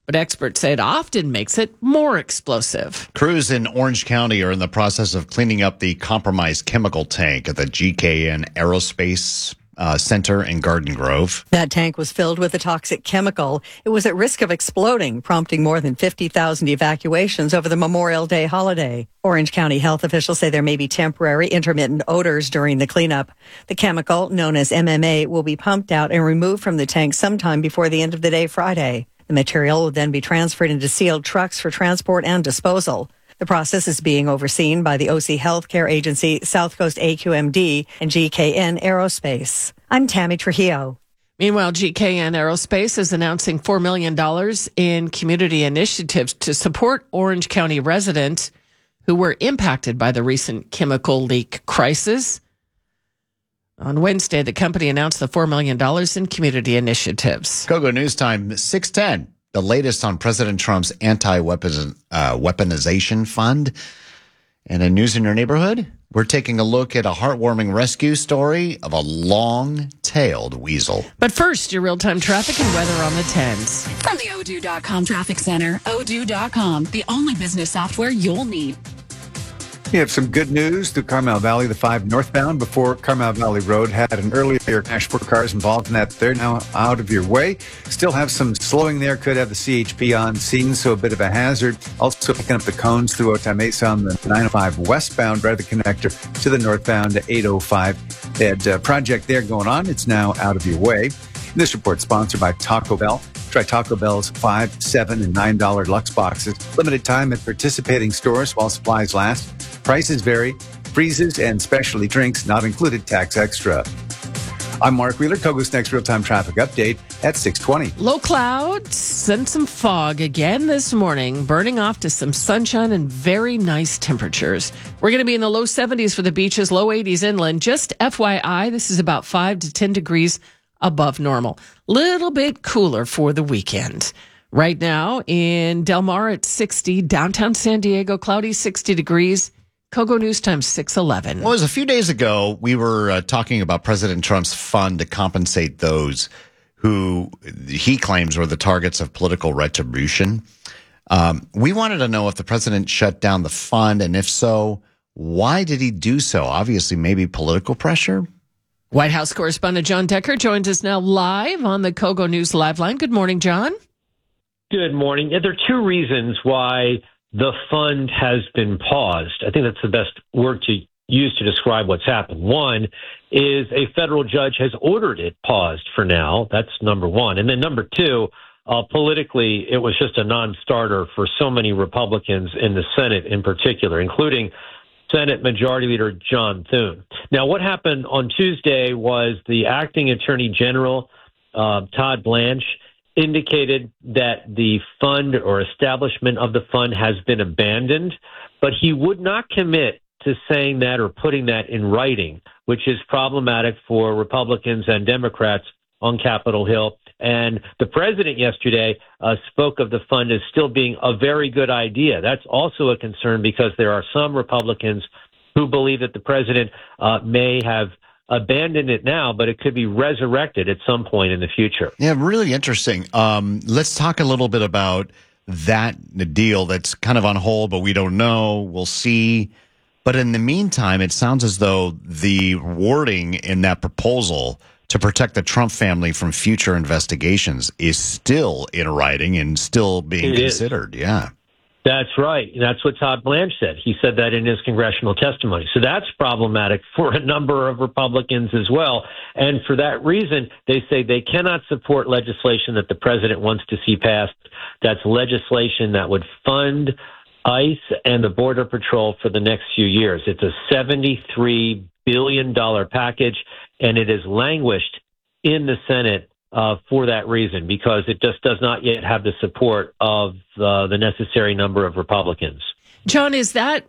but experts say it often makes it more explosive. Crews in Orange County are in the process of cleaning up the compromised chemical tank at the GKN Aerospace Center in Garden Grove. That tank was filled with a toxic chemical. It was at risk of exploding, prompting more than 50,000 evacuations over the Memorial Day holiday. Orange County health officials say there may be temporary intermittent odors during the cleanup. The chemical, known as MMA, will be pumped out and removed from the tank sometime before the end of the day Friday. The material will then be transferred into sealed trucks for transport and disposal. The process is being overseen by the OC Healthcare Agency, South Coast AQMD, and GKN Aerospace. I'm Tammy Trujillo. Meanwhile, GKN Aerospace is announcing $4 million in community initiatives to support Orange County residents who were impacted by the recent chemical leak crisis. On Wednesday, the company announced the $4 million in community initiatives. Kogo News Time, 6:10. The latest on President Trump's anti-weaponization fund. And in News in Your Neighborhood, we're taking a look at a heartwarming rescue story of a long-tailed weasel. But first, your real-time traffic and weather on the 10s. From the Odoo.com Traffic Center, Odoo.com, the only business software you'll need. We have some good news through Carmel Valley, the 5 northbound before Carmel Valley Road had an earlier crash. 4 cars involved in that. They're now out of your way. Still have some slowing there. Could have the CHP on scene, so a bit of a hazard. Also picking up the cones through Otay Mesa on the 905 westbound, right at the connector to the northbound 805. They had a project there going on. It's now out of your way. This report sponsored by Taco Bell. Try Taco Bell's $5, $7, and $9 Lux boxes. Limited time at participating stores while supplies last. Prices vary. Freezes and specialty drinks not included. Tax extra. I'm Mark Wheeler. Kogo's next real-time traffic update at 6:20. Low clouds and some fog again this morning, burning off to some sunshine and very nice temperatures. We're going to be in the low 70s for the beaches, low 80s inland. Just FYI, this is about 5 to 10 degrees above normal. Little bit cooler for the weekend. Right now in Del Mar at 60, downtown San Diego, cloudy 60 degrees. Kogo News Time 6:11. Well, it was a few days ago, we were talking about President Trump's fund to compensate those who he claims were the targets of political retribution. We wanted to know if the president shut down the fund, and if so, why did he do so? Obviously, maybe political pressure. White House correspondent John Decker joins us now live on the Kogo News Live line. Good morning, John. Good morning. Yeah, there are 2 reasons why the fund has been paused. I think that's the best word to use to describe what's happened. One is a federal judge has ordered it paused for now. That's number one. And then number 2, politically, it was just a non-starter for so many Republicans in the Senate in particular, including Senate Majority Leader John Thune. Now, what happened on Tuesday was the acting Attorney General, Todd Blanche, indicated that the fund or establishment of the fund has been abandoned, but he would not commit to saying that or putting that in writing, which is problematic for Republicans and Democrats on Capitol Hill. And the president yesterday spoke of the fund as still being a very good idea. That's also a concern because there are some Republicans who believe that the president may have abandoned it now, but it could be resurrected at some point in the future. Yeah, really interesting. Let's talk a little bit about that deal that's kind of on hold, but we don't know. We'll see. But in the meantime, it sounds as though the wording in that proposal to protect the Trump family from future investigations is still in writing and still being considered. Yeah. That's right. That's what Todd Blanche said. He said that in his congressional testimony. So that's problematic for a number of Republicans as well. And for that reason, they say they cannot support legislation that the president wants to see passed. That's legislation that would fund ICE and the Border Patrol for the next few years. It's a $73 billion package, and it has languished in the Senate for that reason, because it just does not yet have the support of the necessary number of Republicans. John, is that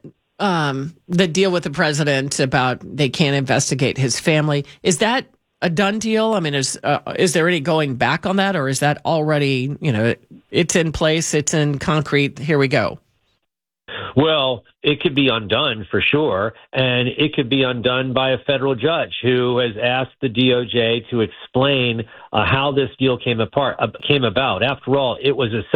the deal with the president about they can't investigate his family? Is that a done deal? I mean, is there any going back on that, or is that already, it's in place, it's in concrete, here we go? Well, it could be undone for sure, and it could be undone by a federal judge who has asked the DOJ to explain how this deal came about. After all, it was a